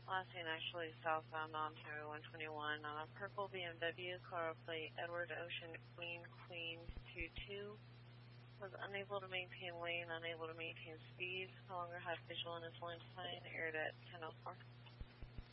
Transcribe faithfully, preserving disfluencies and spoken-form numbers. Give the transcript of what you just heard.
Last seen actually southbound on Highway one twenty-one on a purple B M W, car plate Edward Ocean Queen Queen two two. Was unable to maintain lane, unable to maintain speed, no longer had visual in his line sign, aired at ten oh four.